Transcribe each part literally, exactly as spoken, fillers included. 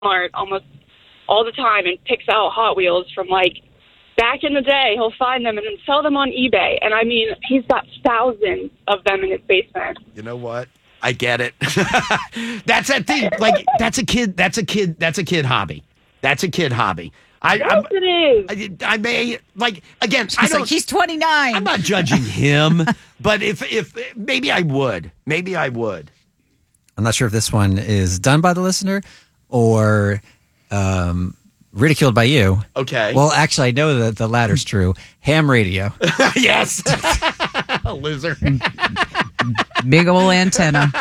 Walmart almost all the time and picks out Hot Wheels from, like, back in the day. He'll find them and then sell them on eBay. And, I mean, he's got thousands of them in his basement. You know what? I get it. That's that thing. Like, that's a kid. That's a kid. That's a kid hobby. That's a kid hobby. I, Yes, I'm, it is. I, I may, like, again, I He's don't, like, he's twenty-nine. I'm not judging him, but if, if, maybe I would. Maybe I would. I'm not sure if this one is done by the listener or um, ridiculed by you. Okay. Well, actually, I know that the latter's true. Ham radio. Yes. A loser. Big old antenna.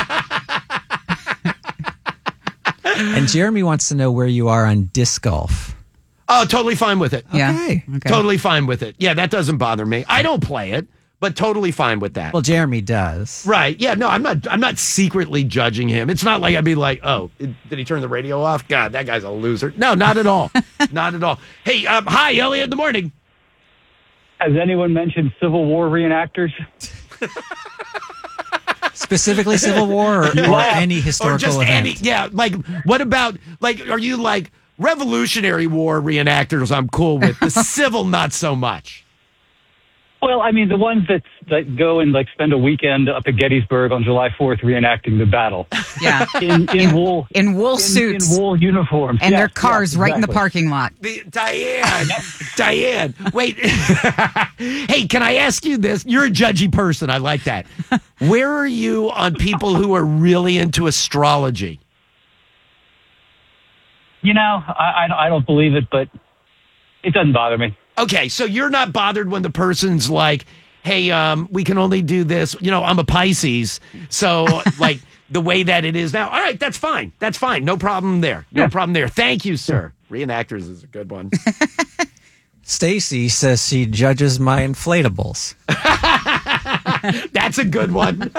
And Jeremy wants to know where you are on disc golf. Oh, totally fine with it. Yeah. Okay. Okay. Totally fine with it. Yeah, that doesn't bother me. I don't play it, but totally fine with that. Well, Jeremy does. Right. Yeah, no, I'm not I'm not secretly judging him. It's not like I'd be like, "Oh, did he turn the radio off? God, that guy's a loser." No, not at all. Not at all. Hey, um, hi, Elliot in the morning. Has anyone mentioned Civil War reenactors? Specifically Civil War or, or any historical Or just event? any, yeah, like what about like are you like Revolutionary War reenactors I'm cool with. The civil not so much. Well, I mean, the ones that that go and like spend a weekend up at Gettysburg on July fourth reenacting the battle. Yeah. In, in wool. In wool in, suits. In wool uniforms. And Yes, their cars yes, right in the exactly. parking lot. The, Diane, Diane, wait. Hey, can I ask you this? You're a judgy person. I like that. Where are you on people who are really into astrology? You know, I, I, I don't believe it, but it doesn't bother me. Okay, so you're not bothered when the person's like, hey, um, we can only do this. You know, I'm a Pisces. So, like, the way that it is now. All right, that's fine. That's fine. No problem there. No Yeah. problem there. Thank you, sir. Reenactors is a good one. Stacy says she judges my inflatables. That's a good one.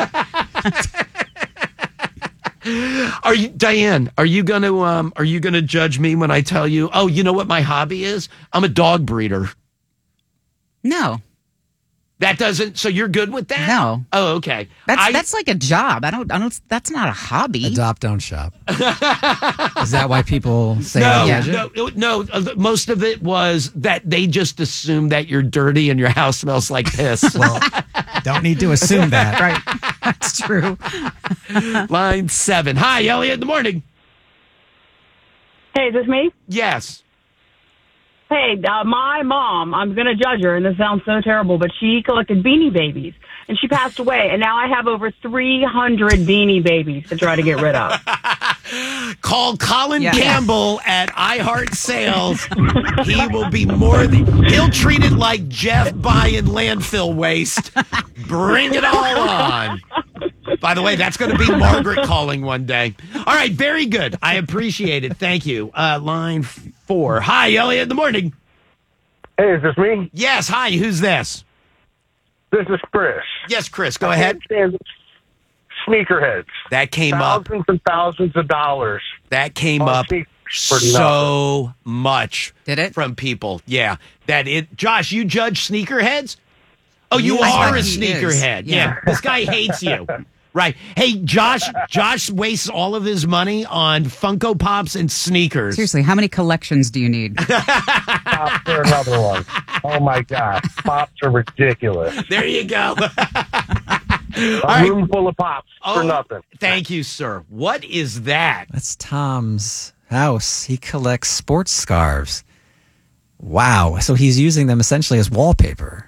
Are you, Diane? Are you gonna um? Are you gonna judge me when I tell you? Oh, you know what my hobby is? I'm a dog breeder. No. That doesn't. So you're good with that? No. Oh, okay. That's I, that's like a job. I don't I don't that's not a hobby. Adopt, don't shop. Is that why people say no, I Yeah. judge it? no, no. uh, Most of it was that they just assume that you're dirty and your house smells like piss. Well, don't need to assume that. Right. That's true. Line seven. Hi, Elliot. In the morning. Hey, is this me? Yes. Hey, uh, my mom, I'm going to judge her, and this sounds so terrible, but she collected Beanie Babies, and she passed away, and now I have over three hundred Beanie Babies to try to get rid of. Call Colin Yeah. Campbell at iHeart Sales. He will be more than, he'll treat it like Jeff buying landfill waste. Bring it all on. By the way, that's going to be Margaret calling one day. All right, very good. I appreciate it. Thank you. Uh, line four. Hi, Elliot in the morning. Hey, is this me? Yes, hi, who's this? This is Chris. Yes, Chris, go ahead. Sneakerheads. That came up. Thousands and thousands of dollars. That came on up sneakers for so much. Did it? From people. Yeah. That it. Josh, you judge sneakerheads? Oh, you I are thought a he sneakerhead. is. Yeah. Yeah. This guy hates you. Right. Hey, Josh, Josh wastes all of his money on Funko Pops and sneakers. Seriously, how many collections do you need? Pops are another one. Oh, my God. Pops are ridiculous. There you go. A right. room full of pops Oh, for nothing. Thank you, sir. What is that? That's Tom's house. He collects sports scarves. Wow. So he's using them essentially as wallpaper.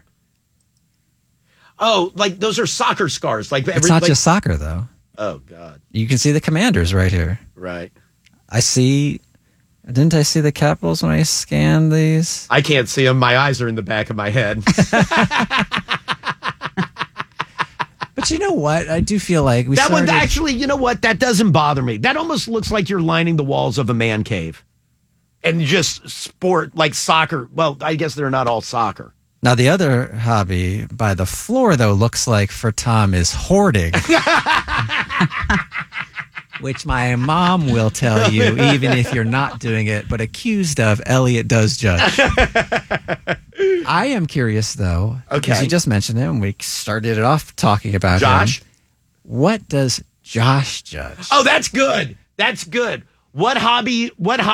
Oh, like those are soccer scars. Like every, It's not like- just soccer, though. Oh, God. You can see the Commanders right here. Right. I see. Didn't I see the Capitals when I scanned these? I can't see them. My eyes are in the back of my head. But you know what? I do feel like we that started... one, actually, you know what? That doesn't bother me. That almost looks like you're lining the walls of a man cave. And just sport, like soccer. Well, I guess they're not all soccer. Now, the other hobby by the floor, though, looks like for Tom is hoarding. Which my mom will tell you, even if you're not doing it, but accused of, Elliot does judge. I am curious, though, because Okay. you just mentioned him. We started it off talking about Josh? him. What does Josh judge? Oh, that's good. That's good. What hobby? What hobby?